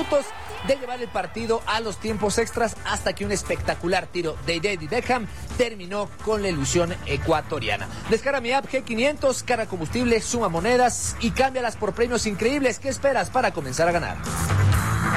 minutos de llevar el partido a los tiempos extras hasta que un espectacular tiro de David Beckham terminó con la ilusión ecuatoriana. Descarga mi app G500, carga combustible, suma monedas y cámbialas por premios increíbles. ¿Qué esperas para comenzar a ganar?